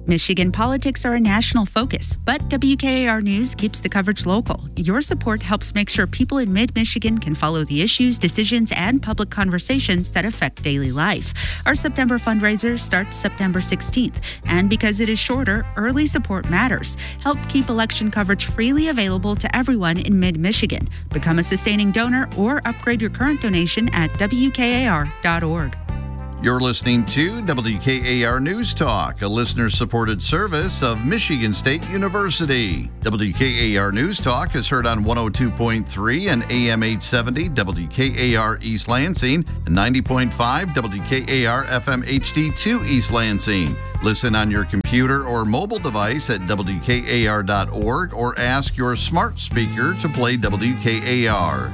Michigan politics are a national focus, but WKAR News keeps the coverage local. Your support helps make sure people in mid-Michigan can follow the issues, decisions, and public conversations that affect daily life. Our September fundraiser starts September 16th, and because it is shorter, early support matters. Help keep election coverage freely available to everyone in mid-Michigan. Become a sustaining donor or upgrade your current donation at WKAR.org. You're listening to WKAR News Talk, a listener-supported service of Michigan State University. WKAR News Talk is heard on 102.3 and AM 870 WKAR East Lansing and 90.5 WKAR FM HD2 East Lansing. Listen on your computer or mobile device at WKAR.org or ask your smart speaker to play WKAR.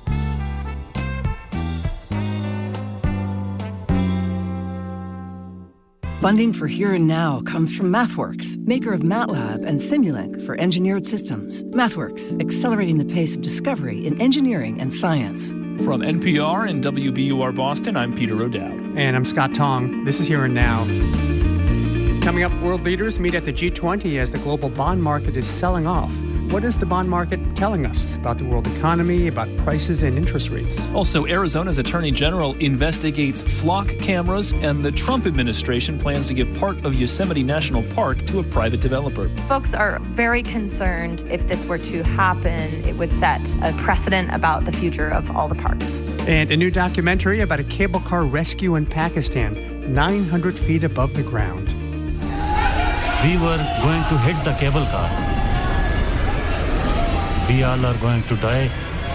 Funding for Here and Now comes from MathWorks, maker of MATLAB and Simulink for engineered systems. MathWorks, accelerating the pace of discovery in engineering and science. From NPR and WBUR Boston, I'm Peter O'Dowd. And I'm Scott Tong. This is Here and Now. Coming up, world leaders meet at the G20 as the global bond market is selling off. What is the bond market telling us about the world economy, about prices and interest rates? Also, Arizona's Attorney General investigates flock cameras, and the Trump administration plans to give part of Yosemite National Park to a private developer. Folks are very concerned if this were to happen, it would set a precedent about the future of all the parks. And a new documentary about a cable car rescue in Pakistan, 900 feet above the ground. We were going to hit the cable car. We all are going to die.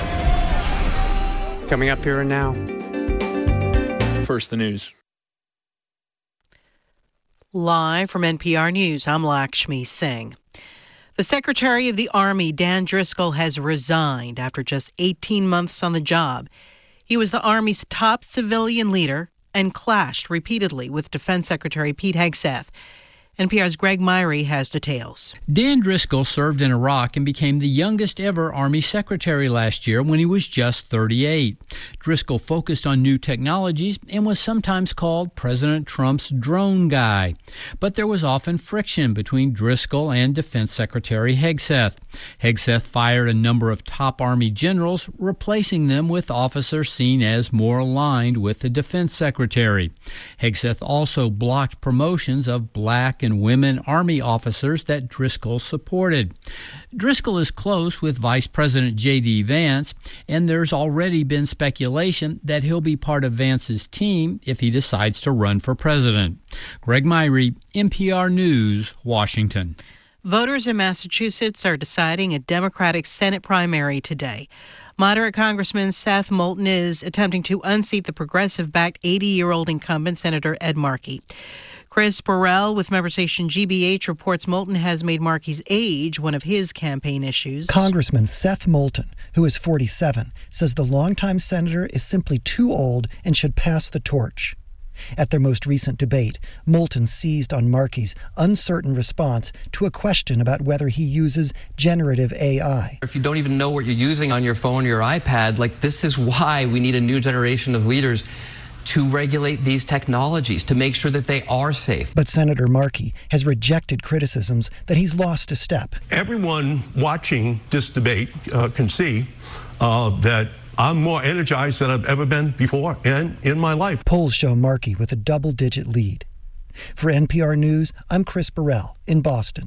Coming up Here and Now. First, the news. Live from NPR News, I'm Lakshmi Singh. The Secretary of the Army, Dan Driscoll, has resigned after just 18 months on the job. He was the Army's top civilian leader and clashed repeatedly with Defense Secretary Pete Hegseth. NPR's Greg Myrie has details. Dan Driscoll served in Iraq and became the youngest ever Army Secretary last year when he was just 38. Driscoll focused on new technologies and was sometimes called President Trump's drone guy. But there was often friction between Driscoll and Defense Secretary Hegseth. Hegseth fired a number of top Army generals, replacing them with officers seen as more aligned with the Defense Secretary. Hegseth also blocked promotions of black and women Army officers that Driscoll supported. Driscoll is close with Vice President J.D. Vance, and there's already been speculation that he'll be part of Vance's team if he decides to run for president. Greg Myrie, NPR News, Washington. Voters in Massachusetts are deciding a Democratic Senate primary today. Moderate Congressman Seth Moulton is attempting to unseat the progressive-backed 80-year-old incumbent Senator Ed Markey. Chris Burrell with member station GBH reports Moulton has made Markey's age one of his campaign issues. Congressman Seth Moulton, who is 47, says the longtime senator is simply too old and should pass the torch. At their most recent debate, Moulton seized on Markey's uncertain response to a question about whether he uses generative AI. If you don't even know what you're using on your phone or your iPad, this is why we need a new generation of leaders to regulate these technologies, to make sure that they are safe. But Senator Markey has rejected criticisms that he's lost a step. Everyone watching this debate can see that I'm more energized than I've ever been before and in my life. Polls show Markey with a double-digit lead. For NPR News, I'm Chris Burrell in Boston.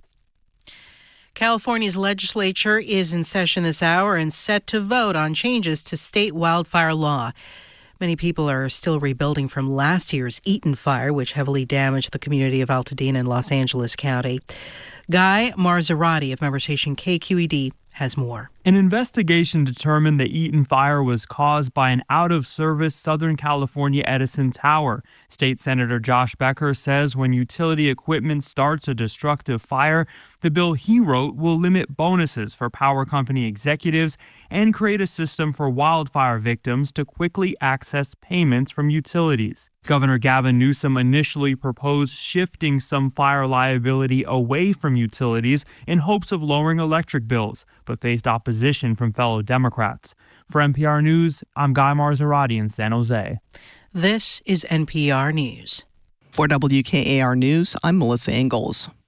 California's legislature is in session this hour and set to vote on changes to state wildfire law. Many people are still rebuilding from last year's Eaton fire, which heavily damaged the community of Altadena in Los Angeles County. Guy Marzorati of member station KQED has more. An investigation determined the Eaton fire was caused by an out-of-service Southern California Edison tower. State Senator Josh Becker says when utility equipment starts a destructive fire, the bill he wrote will limit bonuses for power company executives and create a system for wildfire victims to quickly access payments from utilities. Governor Gavin Newsom initially proposed shifting some fire liability away from utilities in hopes of lowering electric bills, but faced opposition from fellow Democrats. For NPR News, I'm Guy Marzorati in San Jose. This is NPR News. For WKAR News, I'm Melissa Ingalls.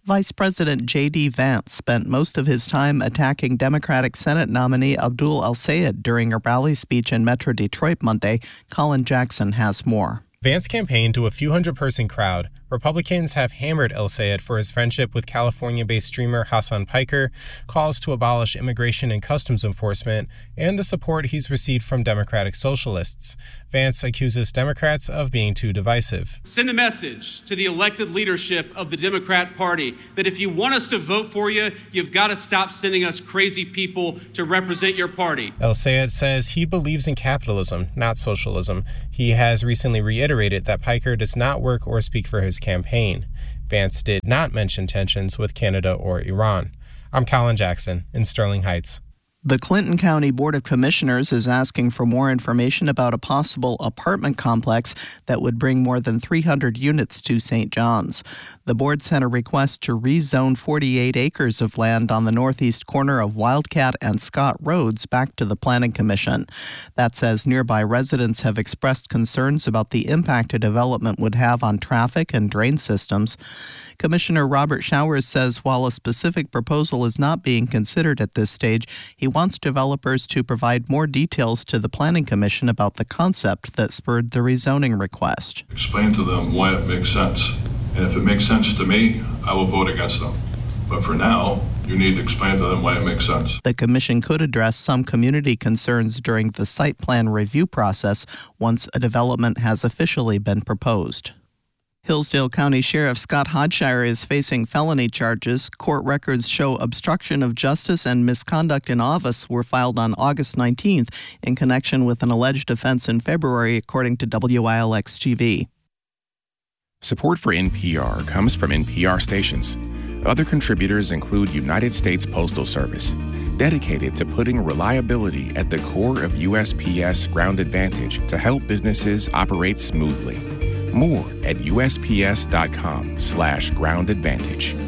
Vice President J.D. Vance spent most of his time attacking Democratic Senate nominee Abdul El-Sayed during a rally speech in Metro Detroit Monday. Colin Jackson has more. Vance campaigned to a few hundred-person crowd. Republicans have hammered El-Sayed for his friendship with California-based streamer Hassan Piker, calls to abolish immigration and customs enforcement, and the support he's received from Democratic socialists. Vance accuses Democrats of being too divisive. Send a message to the elected leadership of the Democrat Party that if you want us to vote for you, you've got to stop sending us crazy people to represent your party. El-Sayed says he believes in capitalism, not socialism. He has recently reiterated that Piker does not work or speak for his campaign. Vance did not mention tensions with Canada or Iran. I'm Colin Jackson in Sterling Heights. The Clinton County Board of Commissioners is asking for more information about a possible apartment complex that would bring more than 300 units to St. John's. The board sent a request to rezone 48 acres of land on the northeast corner of Wildcat and Scott Roads back to the Planning Commission. That says nearby residents have expressed concerns about the impact a development would have on traffic and drain systems. Commissioner Robert Showers says while a specific proposal is not being considered at this stage, he wants developers to provide more details to the Planning Commission about the concept that spurred the rezoning request. Explain to them why it makes sense. And if it makes sense to me, I will vote against them. But for now, you need to explain to them why it makes sense. The commission could address some community concerns during the site plan review process once a development has officially been proposed. Hillsdale County Sheriff Scott Hodshire is facing felony charges. Court records show obstruction of justice and misconduct in office were filed on August 19th in connection with an alleged offense in February, according to WILX-TV. Support for NPR comes from NPR stations. Other contributors include United States Postal Service, dedicated to putting reliability at the core of USPS Ground Advantage to help businesses operate smoothly. More at USPS.com/groundadvantage.